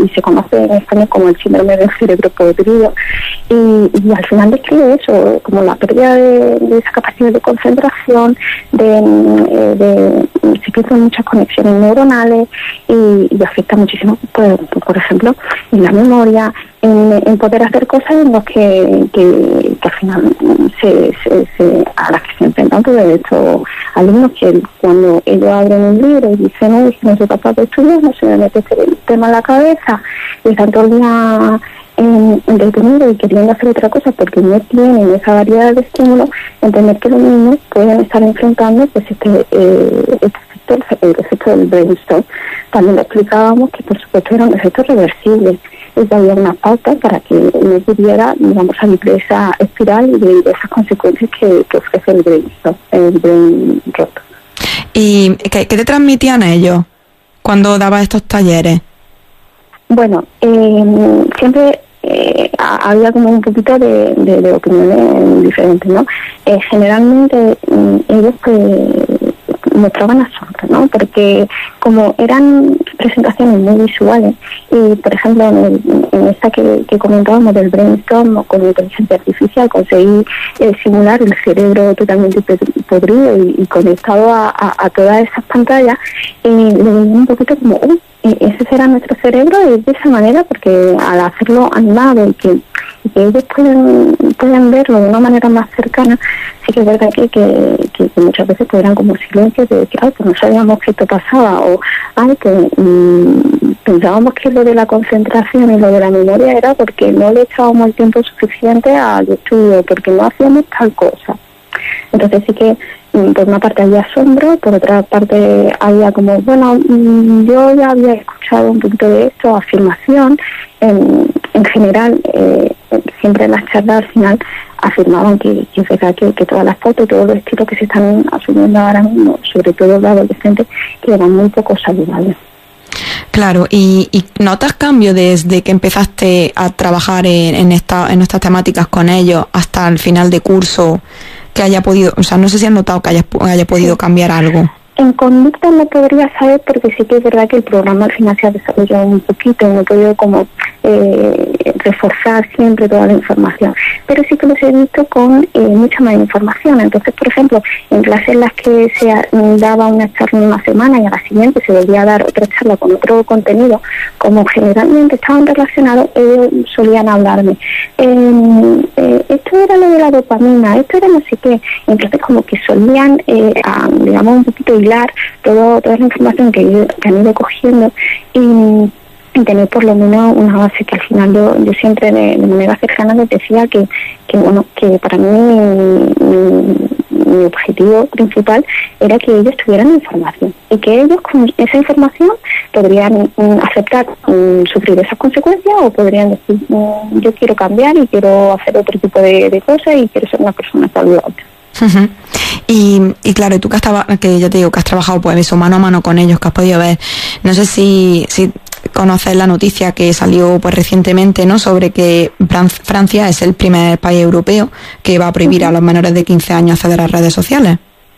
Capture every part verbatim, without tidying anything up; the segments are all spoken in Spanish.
y se conoce en España como el síndrome del cerebro podrido, y, y al final describe eso, como la pérdida de, de esa capacidad de concentración, de, eh, de se pierden muchas conexiones neuronales y, y afecta muchísimo, pues, por ejemplo, en la memoria, en, en poder hacer cosas en las que, que, que al final se, se, se, a las que se enfrentan todos estos alumnos, que cuando ellos abren un libro y dicen, no, no soy capaz de estudiar, no se me mete este tema en la cabeza, y están todo el día en, en detenido y queriendo hacer otra cosa porque no tienen esa variedad de estímulos, entender que los niños pueden estar enfrentando pues este, eh, este efecto, el efecto del brainstorm. También le explicábamos que por supuesto era un efecto reversible, y que había una pauta para que no pudiera, digamos, salir de esa espiral y de, de esas consecuencias que, que ofrece el brainstorm, el brain rot. ¿Y qué, qué te transmitían ellos cuando dabas estos talleres? Bueno, eh, siempre eh, había como un poquito de, de, de opiniones diferentes, ¿no? Eh, generalmente eh, ellos pues mostraban asombro, ¿no? Porque como eran presentaciones muy visuales, y por ejemplo en, el, en esta que, que comentábamos del brainstorm con inteligencia artificial, conseguí eh, simular el cerebro totalmente podrido y, y conectado a, a, a todas esas pantallas, y le veía un poquito como, uy, ese será nuestro cerebro, y de esa manera, porque al hacerlo animado y que, y que ellos puedan, puedan verlo de una manera más cercana, sí que es verdad que, que, que, que muchas veces pues eran como silencios de decir, ay, pues no sabíamos que esto pasaba, o ay, que mmm, pensábamos que lo de la concentración y lo de la memoria era porque no le echábamos el tiempo suficiente al estudio, porque no hacíamos tal cosa. Entonces sí que por una parte había asombro, por otra parte había como, bueno, yo ya había escuchado un poquito de esto, afirmación. En, en general, eh, siempre en las charlas al final afirmaban que, que es verdad que, que todas las fotos, todos los estilos que se están asumiendo ahora mismo, sobre todo los adolescentes, que eran muy poco saludables. Claro, y, y ¿notas cambio desde que empezaste a trabajar en, en, esta, en estas temáticas con ellos hasta el final de curso? Que haya podido, o sea, no sé si has notado que haya, haya podido cambiar algo. En conducta no podría saber, porque sí que es verdad que el programa al final se ha desarrollado un poquito y no he podido como eh, reforzar siempre toda la información, pero sí que los he visto con eh, mucha más información. Entonces, por ejemplo, en clases en las que se daba una charla en una semana y a la siguiente se volvía a dar otra charla con otro contenido, como generalmente estaban relacionados, ellos solían hablarme, eh, eh, esto era lo de la dopamina, esto era no sé qué. Entonces como que solían eh, a, digamos un poquito hilar todo, toda la información que, que han ido cogiendo y, y tener por lo menos una base, que al final yo, yo siempre de, de manera cercana les decía que, que bueno, que para mí mi, mi, mi objetivo principal era que ellos tuvieran información y que ellos con esa información podrían um, aceptar um, sufrir esas consecuencias, o podrían decir um, yo quiero cambiar y quiero hacer otro tipo de, de cosas y quiero ser una persona saludable. Uh-huh. Y, y claro, tú que has, traba, que ya te digo que has trabajado pues eso mano a mano con ellos, que has podido ver, no sé si, si conoces la noticia que salió pues recientemente, ¿no?, sobre que Francia es el primer país europeo que va a prohibir uh-huh. a los menores de quince años acceder a redes sociales.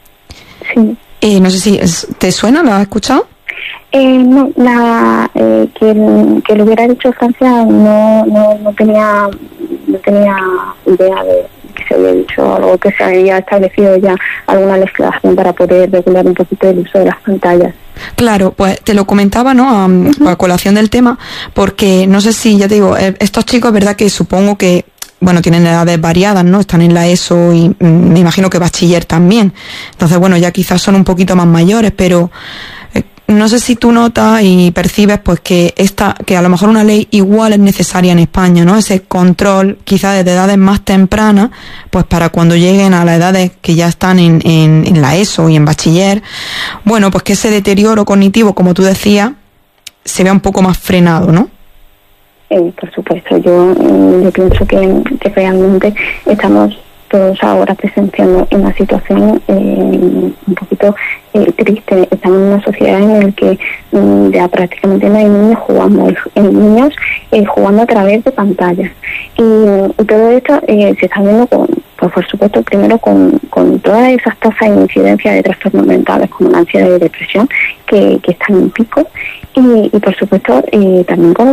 Sí. Eh, no sé si te suena, ¿lo has escuchado? Eh, no, la, eh, que, que lo hubiera dicho Francia no, no, no tenía no tenía idea de que se había dicho algo, que se había establecido ya alguna legislación para poder regular un poquito el uso de las pantallas. Claro, pues te lo comentaba, ¿no?, a, uh-huh. a colación del tema, porque no sé si, ya te digo, estos chicos, verdad que supongo que bueno, tienen edades variadas, ¿no? Están en la ESO y mm, me imagino que bachiller también. Entonces, bueno, ya quizás son un poquito más mayores, pero eh, no sé si tú notas y percibes pues que esta, que a lo mejor una ley igual es necesaria en España, ¿no? Ese control quizás desde edades más tempranas, pues para cuando lleguen a las edades que ya están en, en, en la ESO y en bachiller, bueno, pues que ese deterioro cognitivo, como tú decías, se vea un poco más frenado, ¿no? Eh, por supuesto, yo, yo pienso que, que realmente estamos todos ahora presenciando una situación eh, un poquito eh, triste. Estamos en una sociedad en la que mm, ya prácticamente no hay niños jugando, hay niños eh, jugando a través de pantallas. Y, y todo esto eh, se está viendo con, pues por supuesto, primero con, con todas esas tasas de incidencia de trastornos mentales como la ansiedad y depresión que, que están en pico, y, y por supuesto eh, también con